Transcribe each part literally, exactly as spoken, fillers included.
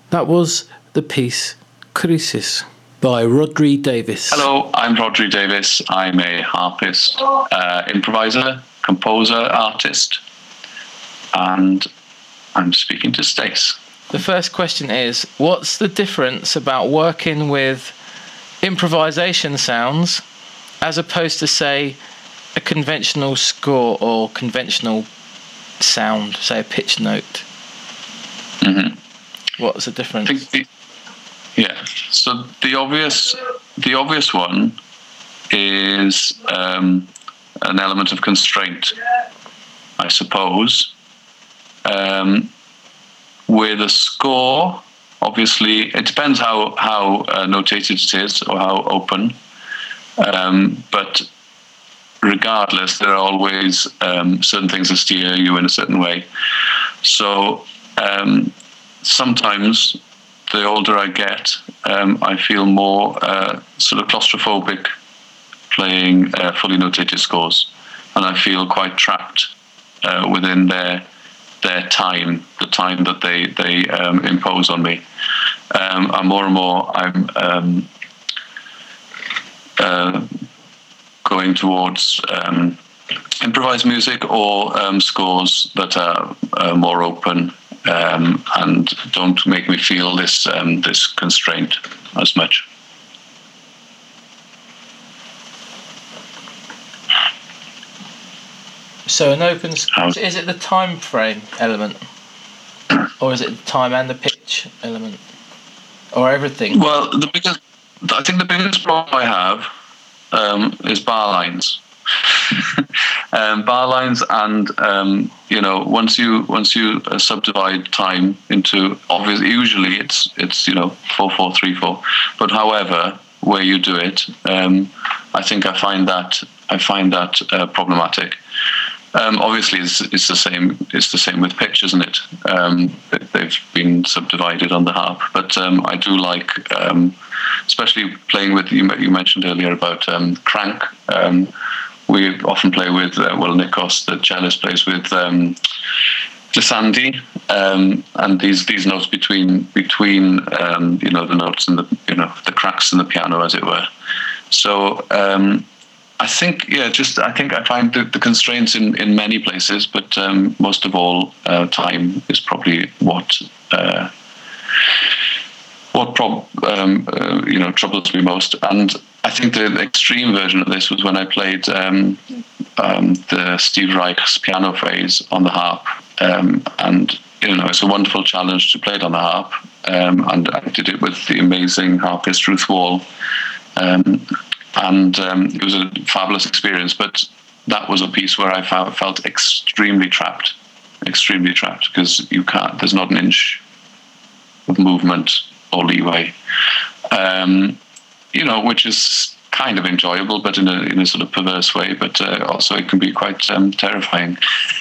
That was the piece Crisis by Rhodri Davies. Hello, I'm Rhodri Davies. I'm a harpist, uh, improviser, composer, artist, and I'm speaking to Stace. The first question is, what's the difference about working with improvisation sounds as opposed to, say, a conventional score or conventional sound, say a pitch note? Mm-hmm. What's the difference? I think the, yeah, so the obvious, the obvious one is um, an element of constraint, I suppose. Um, with a score, obviously, it depends how how uh, notated it is or how open. Um, but regardless, there are always um, certain things that steer you in a certain way. So um, sometimes, the older I get, um, I feel more uh, sort of claustrophobic playing uh, fully notated scores, and I feel quite trapped uh, within their their time, the time that they they um, impose on me. Um, and more and more, I'm um, uh, going towards um, improvised music or um, scores that are uh, more open um, and don't make me feel this um, this constraint as much. So an open score, is it the time frame element? Or is it the time and the pitch element? Or everything? Well, the biggest, I think the biggest problem I have um, is bar lines. um, bar lines and, um, you know, once you once you uh, subdivide time into, obviously, usually it's, it's you know, four, four, three, four. But however, where you do it, um, I think I find that, I find that uh, problematic. Um, obviously, it's, it's the same. It's the same with pitch, isn't it? Um, they've been subdivided on the harp, but um, I do like, um, especially playing with you. You mentioned earlier about um, crank. Um, we often play with uh, well, Nikos, the cellist, plays with um, Glissandi, um, and these these notes between between um, you know the notes and the you know the cracks in the piano, as it were. So. Um, I think, yeah, just I think I find the, the constraints in, in many places, but um, most of all, uh, time is probably what uh, what prob- um, uh, you know troubles me most. And I think the extreme version of this was when I played um, um, the Steve Reich's piano phase on the harp, um, and you know it's a wonderful challenge to play it on the harp, um, and I did it with the amazing harpist Ruth Wall. Um, And um, it was a fabulous experience, but that was a piece where I found, felt extremely trapped, extremely trapped, because you can't. There's not an inch of movement or leeway, um, you know, which is kind of enjoyable, but in a in a sort of perverse way. But uh, also, it can be quite um, terrifying.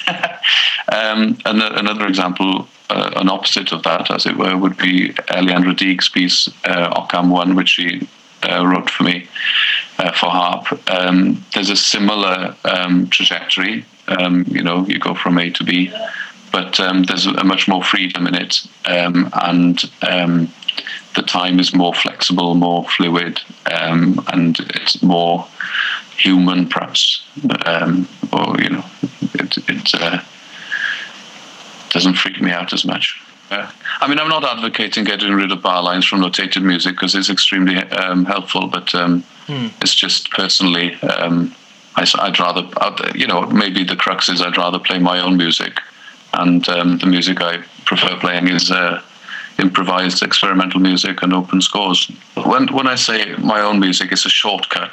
um, and another example, uh, an opposite of that, as it were, would be Eliane Radique's piece uh, Occam One, which she uh, wrote for me. Uh, for harp, um, there's a similar um, trajectory. Um, you know, you go from A to B, but um, there's a much more freedom in it, um, and um, the time is more flexible, more fluid, um, and it's more human, perhaps. Um, or you know, it, it uh, doesn't freak me out as much. Uh, I mean, I'm not advocating getting rid of bar lines from notated music because it's extremely um, helpful, but um, mm. it's just personally, um, I, I'd rather, I'd, you know, maybe the crux is I'd rather play my own music, and um, the music I prefer playing is uh, improvised experimental music and open scores. When when I say my own music, it's a shortcut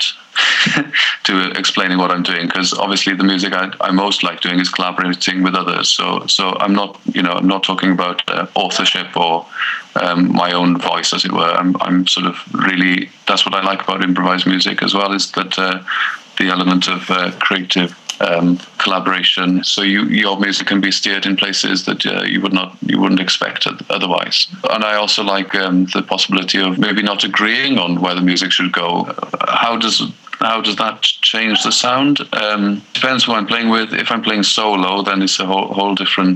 to explaining what I'm doing, because obviously the music I, I most like doing is collaborating with others. So so I'm not you know I'm not talking about uh, authorship or um, my own voice, as it were. I'm I'm sort of really, that's what I like about improvised music as well, is that uh, the element of uh, creative Um, collaboration. So you, your music can be steered in places that uh, you would not, you wouldn't expect otherwise. And I also like um, the possibility of maybe not agreeing on where the music should go. How does how does that change the sound? Um, depends who I'm playing with. If I'm playing solo, then it's a whole, whole different